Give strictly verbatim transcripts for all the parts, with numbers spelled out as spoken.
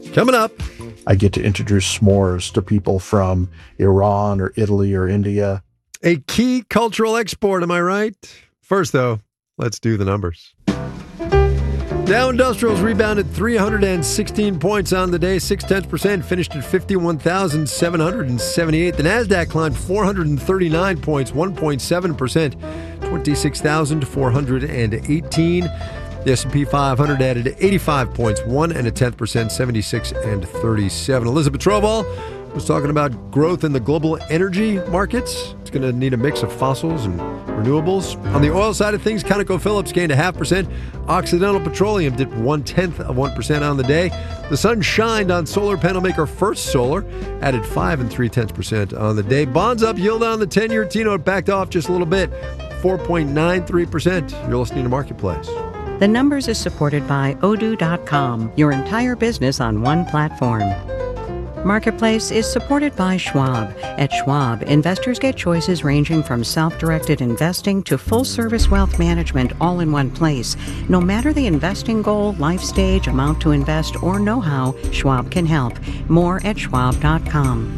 Coming up, I get to introduce s'mores to people from Iran or Italy or India. a key cultural export, am I right? First, though, let's do the numbers. Dow Industrials rebounded three hundred sixteen points on the day, six tenths percent, finished at fifty-one thousand seven hundred seventy-eight. The Nasdaq climbed four hundred thirty-nine points, one point seven percent, twenty-six thousand four hundred eighteen. The S and P five hundred added eighty-five points, one and a tenth percent, seventy-six and thirty-seven. Elizabeth Trovall was talking about growth in the global energy markets. It's going to need a mix of fossils and renewables. On the oil side of things, ConocoPhillips gained a half percent. Occidental Petroleum dipped one-tenth of one percent on the day. The sun shined on solar panel maker First Solar, added five and three-tenths percent on the day. Bonds up, yield on the ten-year T-note backed off just a little bit, four point nine three percent. You're listening to Marketplace. The Numbers is supported by Odoo dot com, your entire business on one platform. Marketplace is supported by Schwab. At Schwab, investors get choices ranging from self-directed investing to full-service wealth management all in one place. No matter the investing goal, life stage, amount to invest, or know-how, Schwab can help. More at Schwab dot com.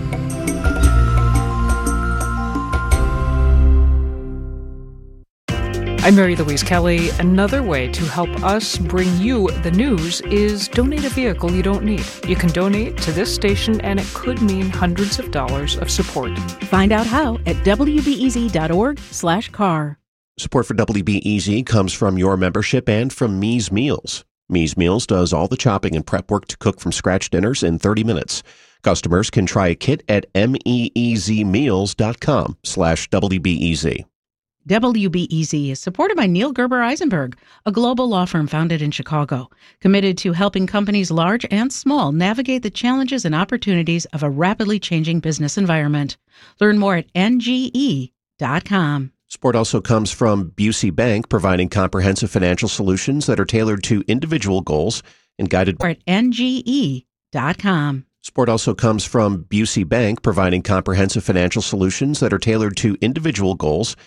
I'm Mary Louise Kelly. Another way to help us bring you the news is donate a vehicle you don't need. You can donate to this station, and it could mean hundreds of dollars of support. Find out how at W B E Z dot org slash car. Support for W B E Z comes from your membership and from Me's Meals. Me's Meals does all the chopping and prep work to cook from scratch dinners in thirty minutes. Customers can try a kit at meezmeals dot com slash W B E Z. W B E Z is supported by Neil Gerber Eisenberg, a global law firm founded in Chicago, committed to helping companies large and small navigate the challenges and opportunities of a rapidly changing business environment. Learn more at N G E dot com. Support also comes from Busey Bank, providing comprehensive financial solutions that are tailored to individual goals and guided Or at N G E dot com. Support also comes from Busey Bank, providing comprehensive financial solutions that are tailored to individual goals